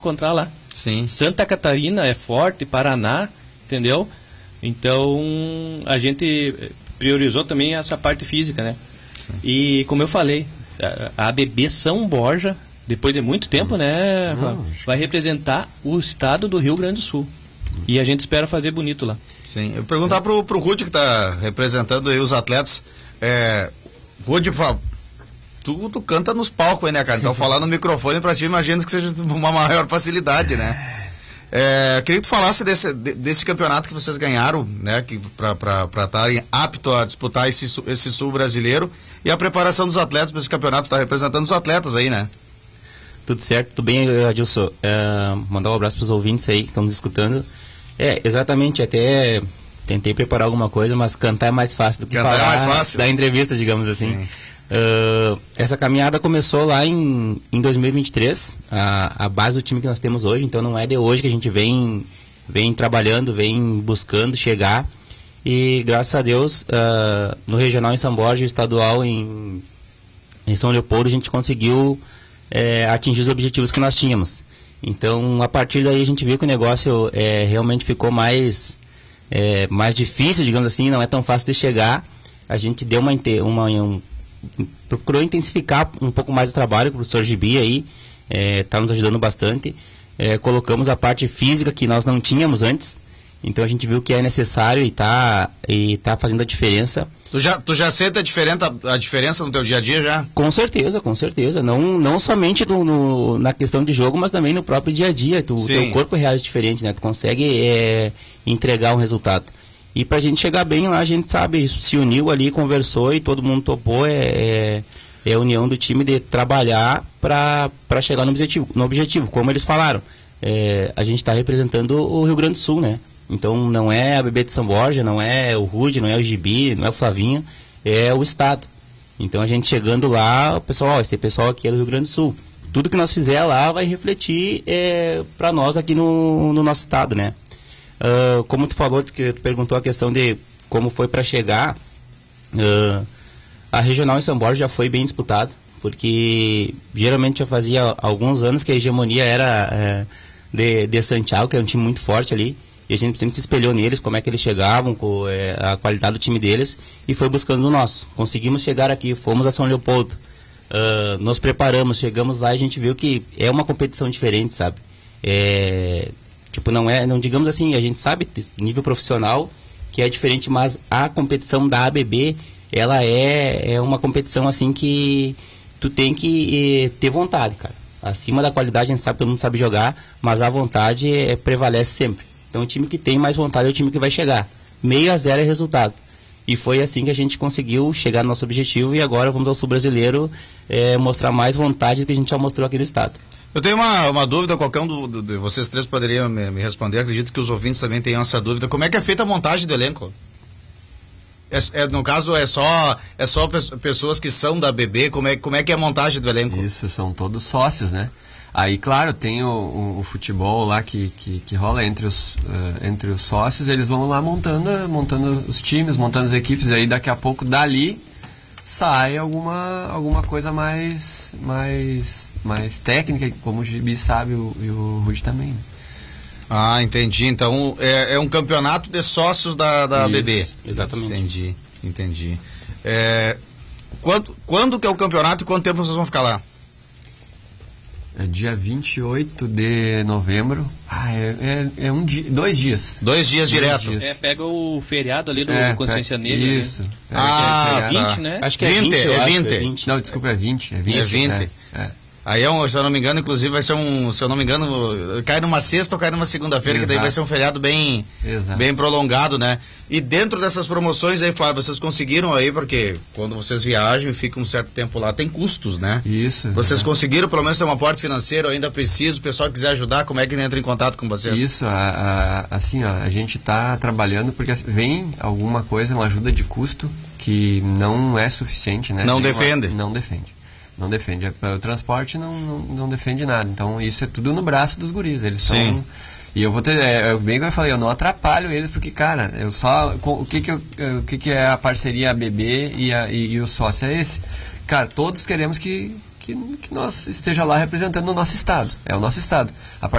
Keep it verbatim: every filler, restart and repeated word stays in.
encontrar lá. Sim. Santa Catarina é forte, Paraná, entendeu? Então a gente priorizou também essa parte física, né? Sim. E como eu falei, a, a A B B São Borja, depois de muito tempo, né, Não, vai representar o estado do Rio Grande do Sul. E a gente espera fazer bonito lá. Sim, eu perguntar é. pro, pro Rudy, que está representando aí os atletas. É, Rudy, tu, tu canta nos palcos aí, né, cara? Então falar no microfone pra ti, imagino que seja uma maior facilidade, né? É, queria que tu falasse desse, desse campeonato que vocês ganharam, né, que para estarem aptos a disputar esse, esse sul brasileiro, e a preparação dos atletas para esse campeonato. Tá representando os atletas aí, né? Tudo certo, tudo bem, Adilson. É, mandar um abraço para os ouvintes aí que estão nos escutando. É, exatamente, até tentei preparar alguma coisa, mas cantar é mais fácil do que cantar falar, é mais fácil. Da entrevista, digamos assim. Uh, essa caminhada começou lá em, em dois mil e vinte e três, a, a base do time que nós temos hoje, então não é de hoje que a gente vem, vem trabalhando, vem buscando chegar, e graças a Deus, uh, no regional em São Borja, estadual em, em São Leopoldo, a gente conseguiu é, atingir os objetivos que nós tínhamos. Então, a partir daí a gente viu que o negócio é, realmente ficou mais, é, mais difícil, digamos assim, não é tão fácil de chegar. A gente deu uma, uma um, procurou intensificar um pouco mais o trabalho. O professor Gibi aí está é, nos ajudando bastante. É, colocamos a parte física que nós não tínhamos antes. Então a gente viu que é necessário e está e tá fazendo a diferença. Tu já, tu já sente a diferença, a diferença no teu dia a dia já? Com certeza, com certeza. Não, não somente no, no, na questão de jogo, mas também no próprio dia a dia. Tu, teu corpo reage diferente, né? Tu consegue é, entregar um resultado. E pra gente chegar bem lá, a gente sabe, se uniu ali, conversou e todo mundo topou. É, é, é a união do time de trabalhar para chegar no objetivo, no objetivo, como eles falaram. É, a gente está representando o Rio Grande do Sul, né? Então não é a A B B de São Borja, não é o Rudy, não é o Gibi, não é o Flavinho, é o estado. Então a gente chegando lá, o pessoal, ó, esse pessoal aqui é do Rio Grande do Sul. Tudo que nós fizer lá vai refletir é, para nós aqui no, no nosso estado, né? Uh, como tu falou, que tu perguntou a questão de como foi para chegar, uh, a regional em São Borja já foi bem disputada, porque geralmente já fazia alguns anos que a hegemonia era é, de, de Santiago, que é um time muito forte ali. E a gente sempre se espelhou neles, como é que eles chegavam, com é, a qualidade do time deles, e foi buscando o nosso. Conseguimos chegar aqui, fomos a São Leopoldo, uh, nos preparamos, chegamos lá e a gente viu que é uma competição diferente, sabe? É, tipo, não é, não digamos assim, a gente sabe, nível profissional, que é diferente, mas a competição da A B B, ela é, é uma competição assim que tu tem que é, ter vontade, cara. Acima da qualidade a gente sabe, todo mundo sabe jogar, mas a vontade é, prevalece sempre. Então o time que tem mais vontade é o time que vai chegar. Meio a zero é resultado. E foi assim que a gente conseguiu chegar no nosso objetivo, e agora vamos ao Sul Brasileiro é, mostrar mais vontade do que a gente já mostrou aqui no estado. Eu tenho uma, uma dúvida, qualquer um do, do, de vocês três poderia me, me responder, acredito que os ouvintes também tenham essa dúvida. Como é que é feita a montagem do elenco? É, é, no caso é só, é só pessoas que são da A B B, como é, como é que é a montagem do elenco? Isso, são todos sócios, né? Aí, claro, tem o, o, o futebol lá que, que, que rola entre os, uh, entre os sócios, eles vão lá montando, montando os times, montando as equipes, aí daqui a pouco dali sai alguma, alguma coisa mais, mais, mais técnica, como o Gibi sabe o, e o Rudy também. Ah, entendi. Então é, é um campeonato de sócios da, da Isso, A B B. Exatamente. Entendi, entendi. É, quando, quando que é o campeonato e quanto tempo vocês vão ficar lá? É dia vinte e oito de novembro. Ah, é, é, é um dia, dois dias. Dois dias dois direto. Dias. É, pega o feriado ali do é, Consciência pega, Negra. Isso. Né? Ah, é, é vinte, tá. né? Acho que é vinte, vinte, é acho, vinte. é vinte. Não, desculpa, é vinte. É vinte. É vinte. É, é. Aí, é um, se eu não me engano, inclusive vai ser um, se eu não me engano, cai numa sexta ou cai numa segunda-feira, que daí vai ser um feriado bem, bem prolongado, né? E dentro dessas promoções aí, Flávio, vocês conseguiram aí, porque quando vocês viajam e ficam um certo tempo lá, tem custos, né? Isso. Vocês é. conseguiram pelo menos ter um aporte financeiro, ainda preciso, o pessoal quiser ajudar, como é que entra em contato com vocês? Isso, a, a, assim, ó, a gente está trabalhando porque vem alguma coisa, uma ajuda de custo que não é suficiente, né? Não Tem defende? Uma, não defende. Não defende. O transporte não, não, não defende nada. Então, isso é tudo no braço dos guris. Eles são... Sim. E eu vou ter... É, bem que eu falei, eu não atrapalho eles, porque, cara, eu só... O que que, eu, o que, que é a parceria A B B e, a, e, e o sócio é esse? cara, todos queremos que, que, que nós esteja lá representando o nosso estado. É o nosso estado. A partir